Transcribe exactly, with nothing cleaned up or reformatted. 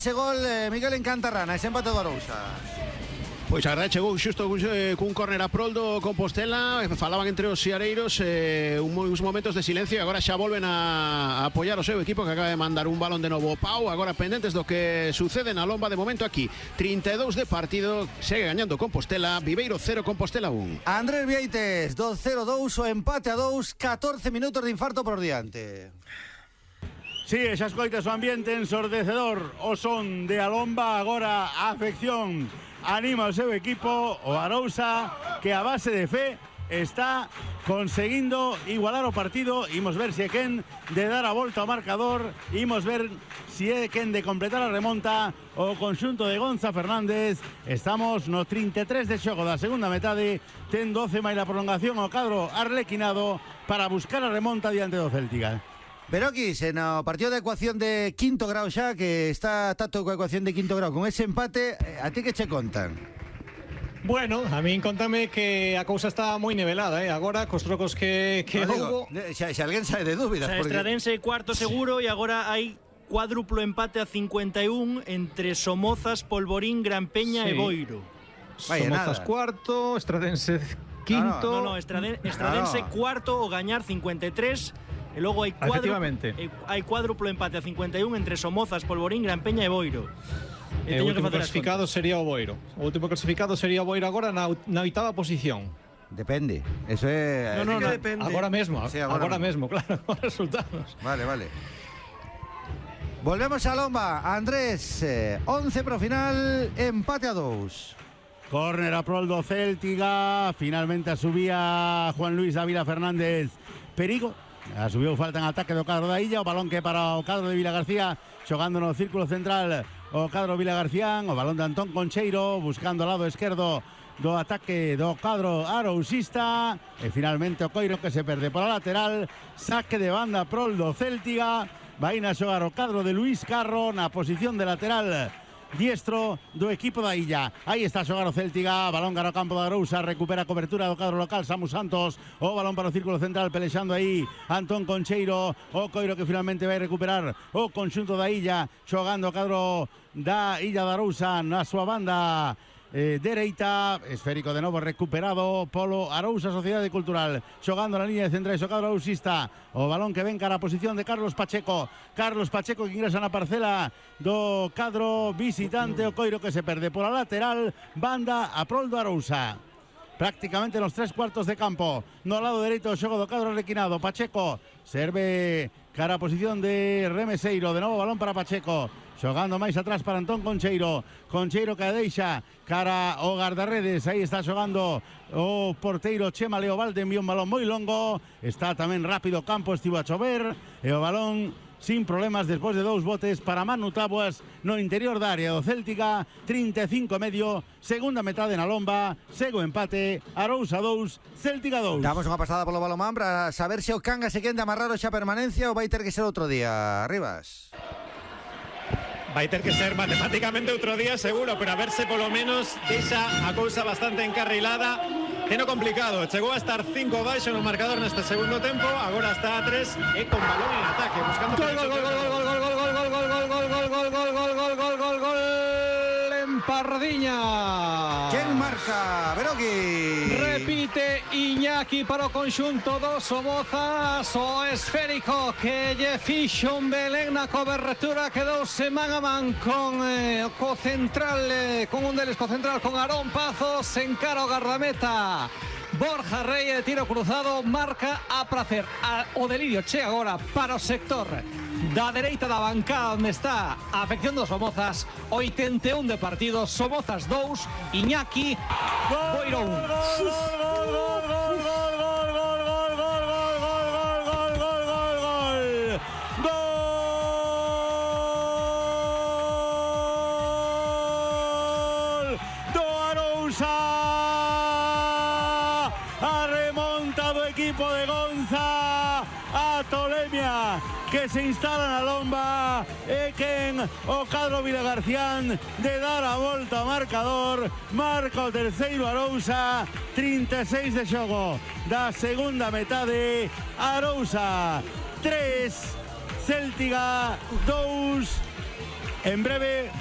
Ese gol, eh, Miguel Encantarrana, ese empate do Arousa. Pois a verdade chegou xusto eh, cun córner a prol do Compostela. Falaban entre os xiareiros eh, uns momentos de silencio e agora xa volven a, a apoiar o seu equipo, que acaba de mandar un balón de novo Pau. Agora pendentes do que sucede na lomba de momento aquí. trinta e dous de partido, segue gañando Compostela. Viveiro cero, Compostela un. Andrés Vieites, do cero dous, o empate a dous, catorce minutos de infarto por diante. Sí, xa escoitas o ambiente ensordecedor, o son de Alomba. Agora a afección anima o seu equipo, o Arousa, que a base de fe está conseguindo igualar o partido. Imos ver se é quen de dar a volta ao marcador, imos ver se é quen de completar a remonta o conxunto de Gonza Fernández. Estamos no trinta e tres de xogo da segunda metade, ten doce máis a prolongación o cadro arlequinado para buscar a remonta diante do Céltica. Beroquis, en o partido de ecuación de quinto grau xa, que está tanto coa ecuación de quinto grau, con ese empate, a ti que che contan? Bueno, a min contame que a cousa está moi nivelada, eh? Agora, cos trocos que, que no, houbo... Xa, xa alguén sabe de dúbidas. O sea, porque... Estradense cuarto seguro, e agora hai cuádruplo empate a cincuenta e un entre Somozas, Polvorín, Gran Peña sí. e Boiro. Vaya, Somozas nada. cuarto, Estradense quinto... No, no, Estraden, Estradense Claro. cuarto, o gañar cincuenta e tres. E logo hai cuádruplo, eh, hai cuádruplo empate a cincuenta e un entre Somozas, Polvorín, Gran Peña e Boiro. E o último clasificado sería o Boiro. O último clasificado sería o Boiro agora na, na oitava posición. Depende, eso é... No, no, no, depende. Agora mesmo, Sí, agora agora mesmo, claro, os resultados. Vale, vale. Volvemos a Lomba, Andrés, eh, once pro final, empate a dous. Córner a prol do Céltica, finalmente a subía Juan Luis Ávila Fernández Perigo. A subiu falta en ataque do cadro da Illa. O balón que para o cadro de Vila García, xogando no círculo central o cadro Vila García. O balón de Antón Concheiro, buscando o lado esquerdo do ataque do cadro arousista. E finalmente o Coiro, que se perde pola lateral. Saque de banda prol do Céltica. Vai na xogar o cadro de Luis Carro na posición de lateral diestro do equipo da Illa. Aí está a xogar o Céltica, balón cara ao campo da Arousa, recupera a cobertura do cadro local Samu Santos, o balón para o círculo central, pelexando aí Antón Concheiro, o Coiro que finalmente vai recuperar o conxunto da Illa, xogando o cadro da Illa da Arousa na súa banda Eh, dereita, esférico de novo recuperado polo Arousa Sociedade Cultural, xogando na liña de centrais o cadro arousista. O balón que ven cara a posición de Carlos Pacheco. Carlos Pacheco que ingresa na parcela do cadro visitante. O Coiro que se perde pola lateral, banda a prol do Arousa. Prácticamente nos tres cuartos de campo. No lado dereito o xogo do cadro arlequinado. Pacheco serve cara a posición de Remeseiro. De novo balón para Pacheco, xogando máis atrás para Antón Concheiro. Concheiro que deixa cara ao guardarredes. Aí está xogando o porteiro Chema Leovalde. Envía un balón moi longo. Está tamén rápido o campo, estivo a chover. E o balón sin problemas despois de dous botes para Manu Tabuas no interior da área do Céltica. Trinta e cinco e medio, segunda metade na Lomba. Segue o empate, Arousa dous, Céltica dous. Damos unha pasada polo balomán para saber se o Cangas se quende amarrado xa permanencia ou vai ter que ser outro día. Arribas. Vai ter que ser matemáticamente outro día seguro, pero a verse polo menos deixa a cousa bastante encarrilada. Teno complicado, chegou a estar cinco baixo no marcador neste segundo tempo, agora está a tres e con balón en ataque, buscando Gol, gol, gol, gol, gol, gol, gol, gol, gol, gol, gol, gol, gol, gol, gol, gol, gol, gol, gol, en Pardiña. Quen marca? Beroqui. Repite Iñaki para o conxunto do Somozas. O esférico que lle fixo un Belén na cobertura, quedouse man a man con eh, co central, eh, con un deles co central, con Aarón Pazos, encara o gardameta Borja Rey, de tiro cruzado, marca a pracer. A, o delirio che agora para o sector da dereita da bancada onde está a afección dos Somozas. oitenta e un de partido, Somozas dous, Iñaki Boiro un. Equipo de Gonza, a tolemia que se instala na Lomba e quen o cadro Vilagarcián de dar a volta ao marcador. Marca o terceiro Arousa, trinta e seis de xogo da segunda metade. Arousa tres, Céltica dous. En breve